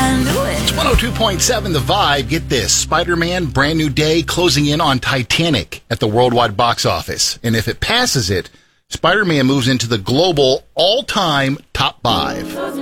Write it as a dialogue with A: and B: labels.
A: can do it.
B: It's 102.7 The Vibe. Get this. Spider-Man, Brand New Day, closing in on Titanic at the worldwide box office. And if it passes it, Spider-Man moves into the global all-time top 5.